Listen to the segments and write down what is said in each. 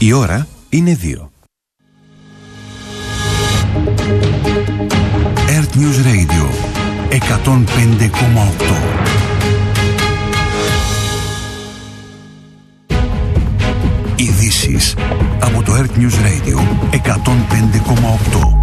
Η ώρα είναι 2. Earth News Radio 105,8. Ειδήσεις από το Earth News Radio 105,8.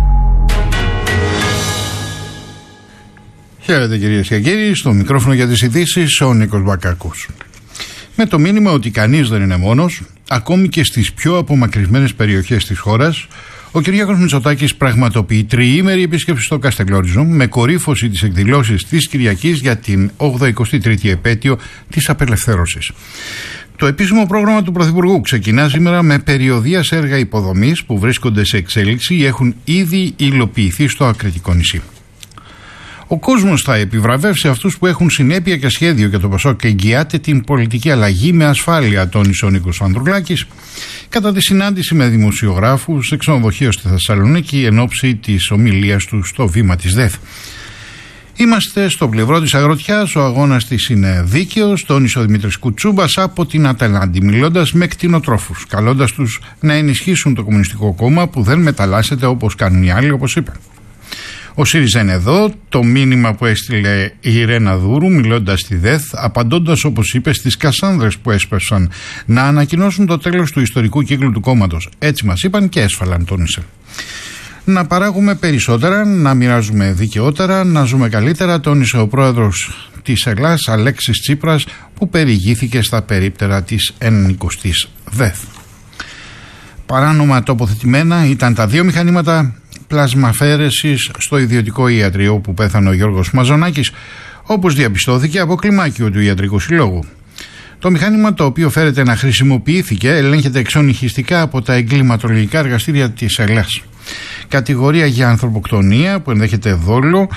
Χαίρετε κυρίες και κύριοι, στο μικρόφωνο για τις ειδήσεις ο Νίκος Μπακάκος. Με το μήνυμα ότι κανείς δεν είναι μόνος, ακόμη και στις πιο απομακρυσμένες περιοχές της χώρας, ο Κυριάκος Μητσοτάκης πραγματοποιεί τριήμερη επίσκεψη στο Καστελόριζο με κορύφωση τις εκδηλώσεις της Κυριακής για την 83η επέτειο της απελευθέρωσης. Το επίσημο πρόγραμμα του Πρωθυπουργού ξεκινά σήμερα με περιοδεία σε έργα υποδομής που βρίσκονται σε εξέλιξη ή έχουν ήδη υλοποιηθεί στο Ακριτικό νησί. Ο κόσμος θα επιβραβεύσει αυτούς που έχουν συνέπεια και σχέδιο για το ΠΑΣΟΚ και εγγυάται την πολιτική αλλαγή με ασφάλεια, τόνισε ο Νίκος Ανδρουλάκης κατά τη συνάντηση με δημοσιογράφους σε ξενοδοχείο στη Θεσσαλονίκη εν ώψη της ομιλίας του στο βήμα της ΔΕΘ. Είμαστε στο πλευρό της αγροτιάς, ο αγώνας της είναι δίκαιος, τόνισε ο Δημήτρης Κουτσούμπας από την Αταλάντη, μιλώντας με κτηνοτρόφους, καλώντας τους να ενισχύσουν το Κομμουνιστικό Κόμμα που δεν μεταλλάσσεται όπως κάνουν οι άλλοι, όπως είπε. Ο ΣΥΡΙΖΑ είναι εδώ, το μήνυμα που έστειλε η Ρένα Δούρου μιλώντας στη ΔΕΘ, απαντώντας όπως είπε στις κασάνδρες που έσπευσαν να ανακοινώσουν το τέλος του ιστορικού κύκλου του κόμματος. Έτσι μας είπαν και έσφαλαν, τόνισε. Να παράγουμε περισσότερα, να μοιράζουμε δικαιότερα, να ζούμε καλύτερα, τόνισε ο πρόεδρος της Ελλάδας Αλέξης Τσίπρας που περιηγήθηκε στα περίπτερα της 90ης ΔΕΘ. Παράνομα τοποθετημένα ήταν τα δύο μηχανήματα πλασμαφαίρεσης στο ιδιωτικό ιατρείο που πέθανε ο Γιώργος Μαζονάκης, όπως διαπιστώθηκε από κλιμάκιο του Ιατρικού Συλλόγου. Το μηχάνημα, το οποίο φέρεται να χρησιμοποιήθηκε, ελέγχεται εξονυχιστικά από τα εγκληματολογικά εργαστήρια της Ελλάδας. Κατηγορία για ανθρωποκτονία που ενδέχεται δόλο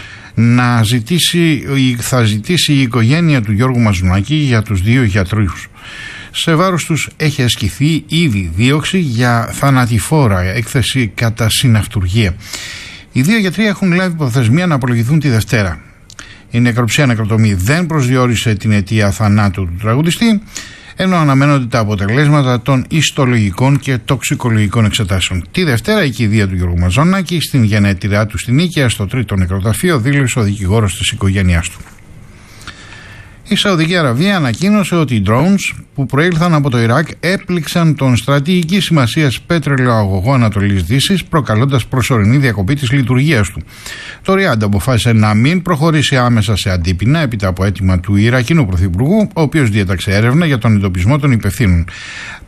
θα ζητήσει η οικογένεια του Γιώργου Μαζονάκη για τους δύο γιατρούς. Σε βάρος τους έχει ασκηθεί ήδη δίωξη για θανατηφόρα έκθεση κατά συναυτουργία. Οι δύο γιατροί έχουν λάβει προθεσμία να απολογηθούν τη Δευτέρα. Η νεκροψία νεκροτομή δεν προσδιορίσε την αιτία θανάτου του τραγουδιστή, ενώ αναμένονται τα αποτελέσματα των ιστολογικών και τοξικολογικών εξετάσεων. Τη Δευτέρα η κηδεία του Γιώργου Μαζονάκη στην γενέτειρά του στην Νίκαια, στο τρίτο νεκροταφείο, δήλωσε ο δικηγόρος της οικογένειάς του. Η Σαουδική Αραβία ανακοίνωσε ότι οι drones που προήλθαν από το Ιράκ έπληξαν τον στρατηγικής σημασίας πέτρελαιο αγωγό Ανατολής Δύσης, προκαλώντας προσωρινή διακοπή της λειτουργίας του. Το Ριάντ αποφάσισε να μην προχωρήσει άμεσα σε αντίπεινα έπειτα από αίτημα του Ιρακινού Πρωθυπουργού, ο οποίος διέταξε έρευνα για τον εντοπισμό των υπευθύνων.